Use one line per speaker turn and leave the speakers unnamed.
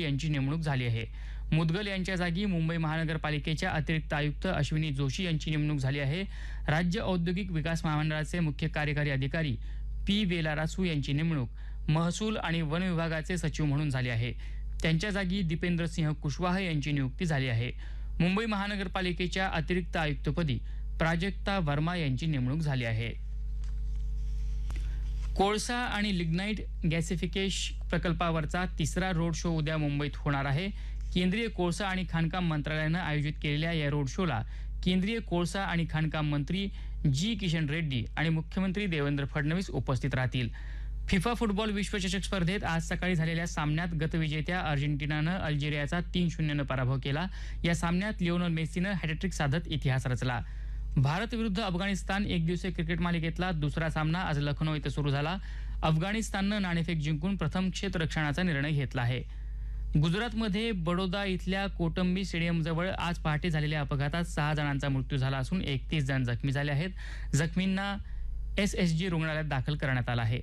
यांची नेमणूक झाली आहे. मुदगल यांच्या जागी मुंबई महानगरपालिकेच्या अतिरिक्त आयुक्त अश्विनी जोशी यांची नेमणूक झाली आहे. राज्य औद्योगिक विकास महामंडळाचे मुख्य कार्यकारी अधिकारी पी वेलारासू यांची नेमणूक महसूल आणि वन विभागाचे सचिव म्हणून झाली आहे. त्यांच्या जागी दीपेंद्र सिंह कुशवाह यांची नियुक्ती झाली आहे. मुंबई महानगरपालिकेच्या अतिरिक्त आयुक्तपदी प्राजक्ता वर्मा यांची नेमणूक झाली आहे. कोळसा आणि लिग्नाइट गॅसिफिकेशन प्रकल्पावरचा तिसरा रोड शो उद्या मुंबईत होणार आहे. केंद्रीय कोळसा आणि खाणकाम मंत्रालयानं आयोजित केलेल्या या रोड शोला केंद्रीय कोळसा आणि खाणकाम मंत्री जी किशन रेड्डी आणि मुख्यमंत्री देवेंद्र फडणवीस उपस्थित राहतील. फिफा फुटबॉल विश्वचषक स्पर्धेत आज सकाळी झालेल्या सामन्यात गतविजेत्या अर्जेंटिनानं अल्जेरियाचा 3-0 पराभव केला. या सामन्यात लिओनेल मेसीनं हॅट्रिक साधत इतिहास रचला. भारत विरुद्ध अफगाणिस्तान एकदिवसीय क्रिकेट मालिकेतला दुसरा सामना आज लखनौ इथं सुरू झाला. अफगाणिस्ताननं नाणेफेक जिंकून प्रथम क्षेत्ररक्षणाचा निर्णय घेतला आहे. गुजरातमध्ये बडोदा इथल्या कोटंबी स्टेडियमजवळ आज पहाटे झालेल्या अपघातात 6 जणांचा मृत्यू झाला असून 31 जण जखमी झाले आहेत. जखमींना SSG रुग्णालयात दाखल करण्यात आलं आहे.